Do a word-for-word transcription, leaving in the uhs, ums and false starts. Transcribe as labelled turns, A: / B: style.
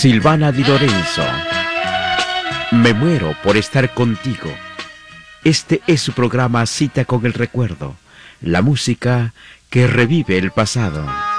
A: Silvana Di Lorenzo. Me muero por estar contigo. Este es su programa Cita con el Recuerdo, la música que revive el pasado.